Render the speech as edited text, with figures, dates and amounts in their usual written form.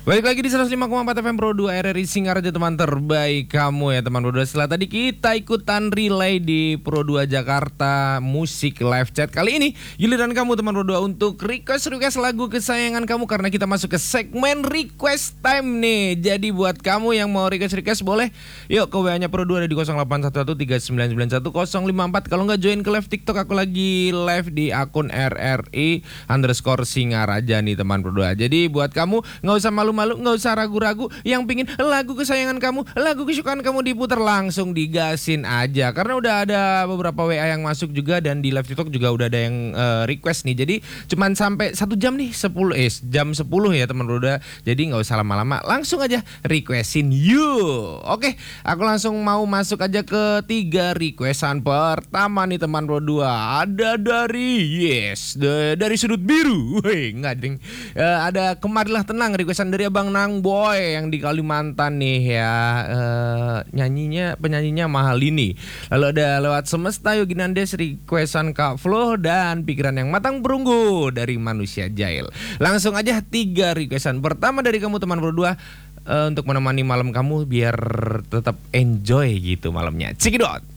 Balik lagi di 105,4 FM Pro 2 RRI Singaraja, teman terbaik kamu ya teman Pro 2. Setelah tadi kita ikutan relay di Pro 2 Jakarta Musik Live Chat. Kali ini giliran kamu teman Pro 2 untuk request lagu kesayangan kamu, karena kita masuk ke segmen request time nih. Jadi buat kamu yang mau request boleh yuk ke WA-nya Pro 2 ada di 0811399154. Kalau nggak join ke live TikTok, aku lagi live di akun RRI_Singaraja nih teman Pro 2. Jadi buat kamu nggak usah malu-malu, nggak usah ragu-ragu. Yang pingin lagu kesayangan kamu, lagu kesukaan kamu diputar, langsung digasin aja. Karena udah ada beberapa WA yang masuk juga, dan di live TikTok juga udah ada yang request nih. Jadi cuman sampai 1 jam nih, jam 10 ya teman Roda. Jadi nggak usah lama-lama, langsung aja requestin yuk. Oke, aku langsung mau masuk aja ke 3 requestan pertama nih teman Roda. Ada dari sudut biru. Wih, nggak ding. Ada Kemarilah Tenang, requestan dari Abang Nang Boy yang di Kalimantan nih ya. Penyanyinya Mahal ini. Lalu ada Lewat Semesta Yoginandes, requestan Kak Flo, dan Pikiran yang Matang Perunggu dari Manusia Jail. Langsung aja 3 requestan pertama dari kamu teman berdua, untuk menemani malam kamu biar tetap enjoy gitu malamnya. Cekidot.